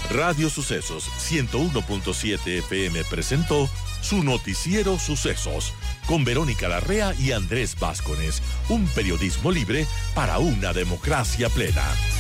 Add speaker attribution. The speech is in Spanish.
Speaker 1: Radio Sucesos 101.7 FM presentó su noticiero Sucesos, con Verónica Larrea y Andrés Vázquez, un periodismo libre para una democracia plena.